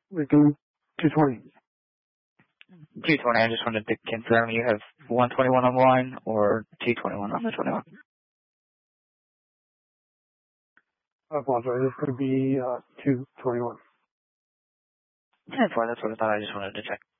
We do 220. 220, I just wanted to confirm you have 121 on the line or 221 on the 21. I apologize. It's going to be 221. That's what I thought. I just wanted to check.